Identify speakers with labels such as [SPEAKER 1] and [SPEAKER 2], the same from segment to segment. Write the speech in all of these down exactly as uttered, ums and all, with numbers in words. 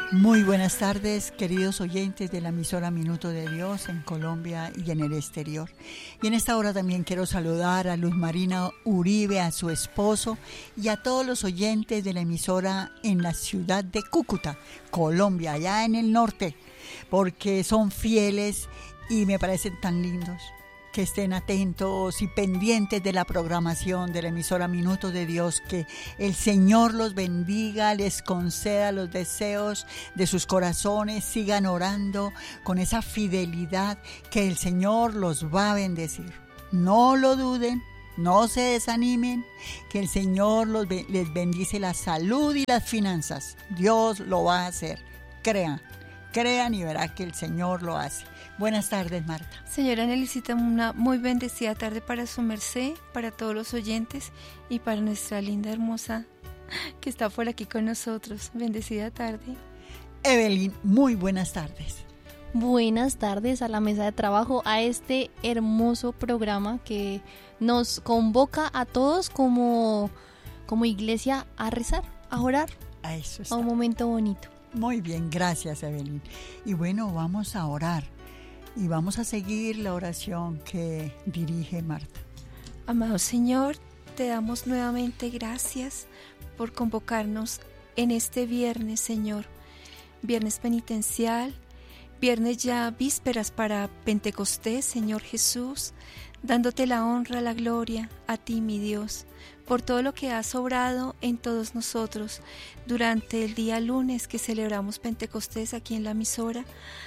[SPEAKER 1] Muy buenas tardes, queridos oyentes de la emisora Minuto de Dios en Colombia y en el exterior. Y en esta hora también quiero saludar a Luz Marina Uribe, a su esposo y a todos los oyentes de la emisora en la ciudad de Cúcuta, Colombia, allá en el norte, porque son fieles y me parecen tan lindos. Que estén atentos y pendientes de la programación de la emisora Minuto de Dios, que el Señor los bendiga, les conceda los deseos de sus corazones, sigan orando con esa fidelidad que el Señor los va a bendecir. No lo duden, no se desanimen, que el Señor los, les bendice la salud y las finanzas. Dios lo va a hacer, crean, crean y verá que el Señor lo hace. Buenas tardes, Marta.
[SPEAKER 2] Señora Nelicita, una muy bendecida tarde para su merced, para todos los oyentes y para nuestra linda, hermosa que está por aquí con nosotros. Bendecida tarde.
[SPEAKER 1] Evelyn, muy buenas tardes.
[SPEAKER 3] Buenas tardes a la mesa de trabajo, a este hermoso programa que nos convoca a todos como, como iglesia a rezar, a orar,
[SPEAKER 1] a, eso está.
[SPEAKER 3] a un momento bonito.
[SPEAKER 1] Muy bien, gracias, Evelyn. Y bueno, vamos a orar. Y vamos a seguir la oración que dirige Marta.
[SPEAKER 2] Amado Señor, te damos nuevamente gracias por convocarnos en este viernes, Señor. Viernes penitencial, viernes ya vísperas para Pentecostés, Señor Jesús, dándote la honra, la gloria a ti, mi Dios, por todo lo que has obrado en todos nosotros durante el día lunes que celebramos Pentecostés aquí en la emisora.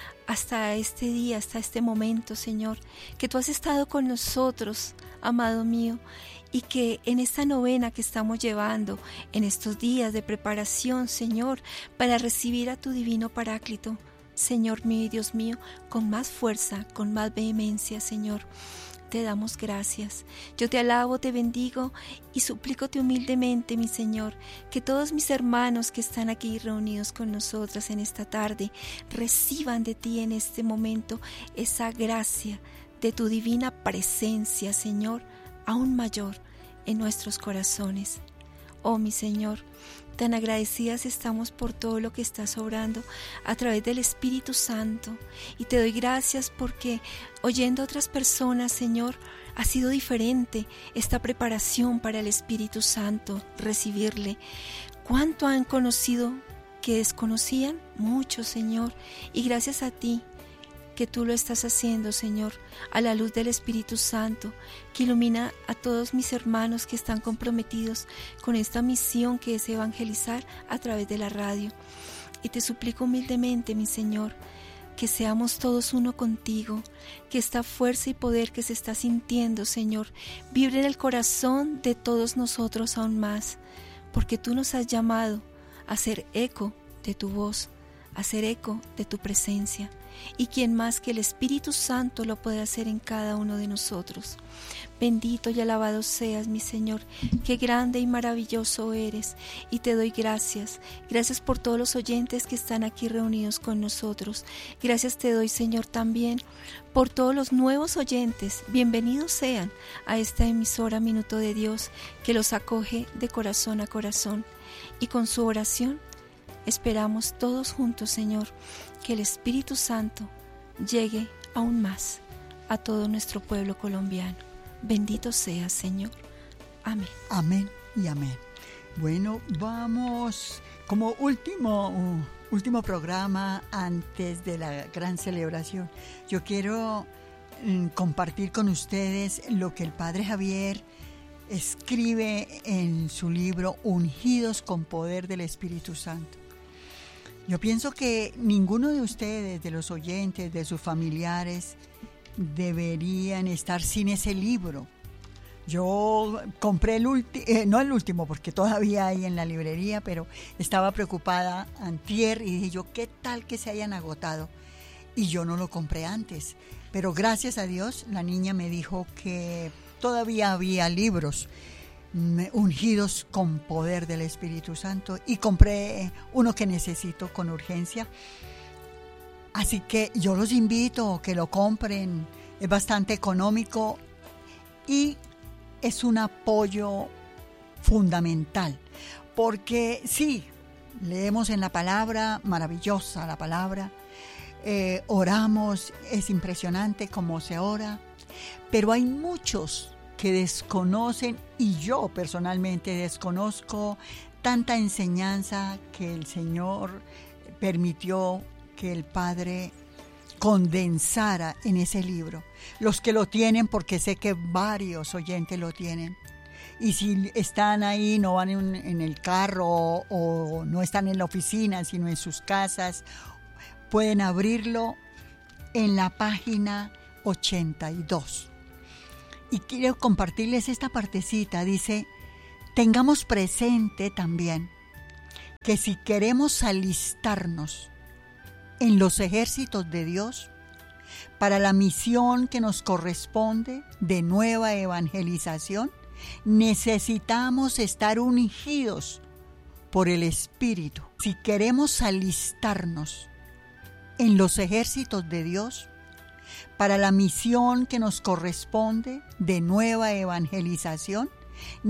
[SPEAKER 2] Hasta este día, hasta este momento, Señor, que tú has estado con nosotros, amado mío, y que en esta novena que estamos llevando, en estos días de preparación, Señor, para recibir a tu divino Paráclito, Señor mío y Dios mío, con más fuerza, con más vehemencia, Señor, te damos gracias. Yo te alabo, te bendigo y suplícote humildemente, mi Señor, que todos mis hermanos que están aquí reunidos con nosotras en esta tarde reciban de ti en este momento esa gracia de tu divina presencia, Señor, aún mayor en nuestros corazones. Oh, mi Señor, tan agradecidas estamos por todo lo que estás obrando a través del Espíritu Santo. Y te doy gracias porque oyendo a otras personas, Señor, ha sido diferente esta preparación para el Espíritu Santo, recibirle. ¿Cuánto han conocido que desconocían? Mucho, Señor. Y gracias a ti, que tú lo estás haciendo, Señor, a la luz del Espíritu Santo, que ilumina a todos mis hermanos que están comprometidos con esta misión que es evangelizar a través de la radio. Y te suplico humildemente, mi Señor, que seamos todos uno contigo, que esta fuerza y poder que se está sintiendo, Señor, vibre en el corazón de todos nosotros aún más, porque tú nos has llamado a hacer eco de tu voz, a hacer eco de tu presencia. Y quién más que el Espíritu Santo lo puede hacer en cada uno de nosotros. Bendito y alabado seas, mi Señor, qué grande y maravilloso eres, y te doy gracias. Gracias por todos los oyentes que están aquí reunidos con nosotros. Gracias te doy, Señor, también por todos los nuevos oyentes. Bienvenidos sean a esta emisora Minuto de Dios, que los acoge de corazón a corazón. Y con su oración esperamos todos juntos, Señor, que el Espíritu Santo llegue aún más a todo nuestro pueblo colombiano. Bendito seas, Señor. Amén.
[SPEAKER 1] Amén y amén. Bueno, vamos como último, uh, último programa antes de la gran celebración. Yo quiero mm, compartir con ustedes lo que el Padre Javier escribe en su libro Ungidos con Poder del Espíritu Santo. Yo pienso que ninguno de ustedes, de los oyentes, de sus familiares, deberían estar sin ese libro. Yo compré el último, eh, no el último porque todavía hay en la librería, pero estaba preocupada antier y dije yo, ¿qué tal que se hayan agotado? Y yo no lo compré antes. Pero gracias a Dios, la niña me dijo que todavía había libros ungidos con poder del Espíritu Santo, y compré uno que necesito con urgencia. Así que yo los invito a que lo compren, es bastante económico y es un apoyo fundamental, porque sí, leemos en la palabra, maravillosa la palabra, eh, oramos, es impresionante cómo se ora, pero hay muchos que desconocen, y yo personalmente desconozco tanta enseñanza que el Señor permitió que el Padre condensara en ese libro. Los que lo tienen, porque sé que varios oyentes lo tienen, y si están ahí, no van en, en el carro o, o no están en la oficina, sino en sus casas, pueden abrirlo en la página ochenta y dos. Y quiero compartirles esta partecita. Dice: tengamos presente también que si queremos alistarnos en los ejércitos de Dios para la misión que nos corresponde de nueva evangelización, necesitamos estar ungidos por el Espíritu. Si queremos alistarnos en los ejércitos de Dios para la misión que nos corresponde de nueva evangelización,